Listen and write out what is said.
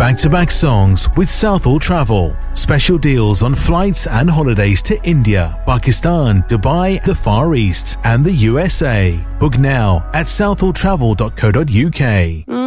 Back-to-back songs with Southall Travel. Special deals on flights and holidays to India, Pakistan, Dubai, the Far East and the USA. Book now at southalltravel.co.uk.